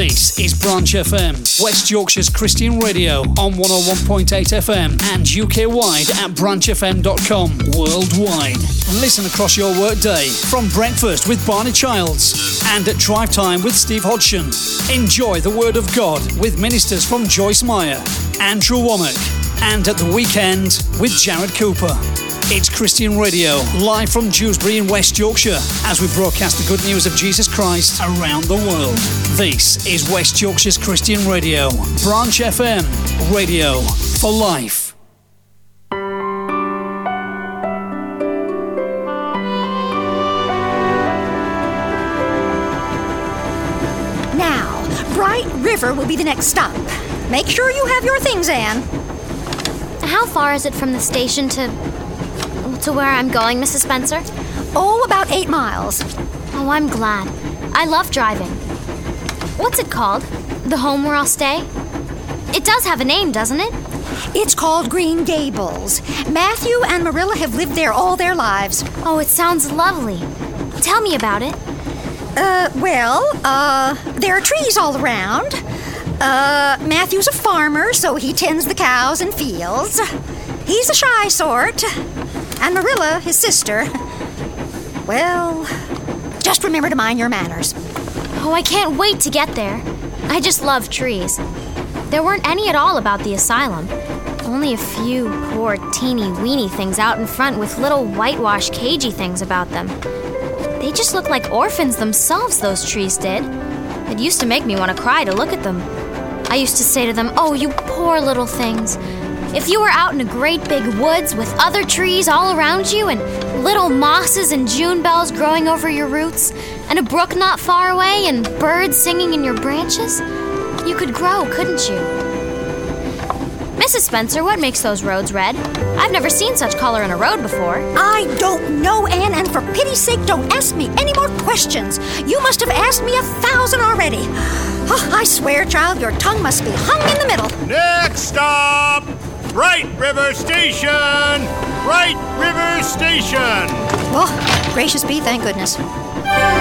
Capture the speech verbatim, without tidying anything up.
This is Branch F M, West Yorkshire's Christian radio on one oh one point eight F M and U K-wide at branch f m dot com worldwide. Listen across your workday from breakfast with Barney Childs and at drive time with Steve Hodgson. Enjoy the Word of God with ministers from Joyce Meyer, Andrew Womack, and at the weekend with Jared Cooper. It's Christian Radio, live from Dewsbury in West Yorkshire, as we broadcast the good news of Jesus Christ around the world. This is West Yorkshire's Christian Radio, Branch F M, radio for life. Now, Bright River will be the next stop. Make sure you have your things, Anne. How far is it from the station to... to where I'm going, Missus Spencer? Oh, about eight miles. Oh, I'm glad. I love driving. What's it called? The home where I'll stay? It does have a name, doesn't it? It's called Green Gables. Matthew and Marilla have lived there all their lives. Oh, it sounds lovely. Tell me about it. Uh, well, uh, there are trees all around. Uh, Matthew's a farmer, so he tends the cows and fields. He's a shy sort. And Marilla, his sister, well, just remember to mind your manners. Oh, I can't wait to get there. I just love trees. There weren't any at all about the asylum. Only a few poor teeny weeny things out in front with little whitewashed cagey things about them. They just look like orphans themselves, those trees did. It used to make me want to cry to look at them. I used to say to them, "Oh, you poor little things. If you were out in a great big woods with other trees all around you and little mosses and June bells growing over your roots and a brook not far away and birds singing in your branches, you could grow, couldn't you?" Missus Spencer, what makes those roads red? I've never seen such color in a road before. I don't know, Anne, and for pity's sake, don't ask me any more questions. You must have asked me a thousand already. Oh, I swear, child, your tongue must be hung in the middle. Next stop! Bright River Station! Bright River Station! Oh, gracious be, thank goodness.